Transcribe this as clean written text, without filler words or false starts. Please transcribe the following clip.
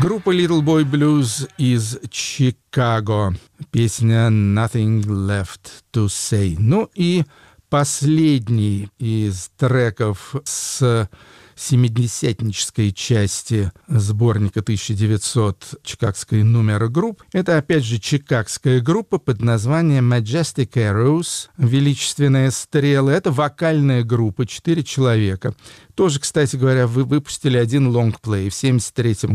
Группа Little Boy Blues из Чикаго. Песня Nothing Left to Say. Ну и последний из треков с семидесятнической части сборника 1900 чикагской номер групп. Это опять же чикагская группа под названием Majestic Arrows, величественные стрелы. Это вокальная группа, 4 человека. Тоже, кстати говоря, вы выпустили один лонгплей в 1973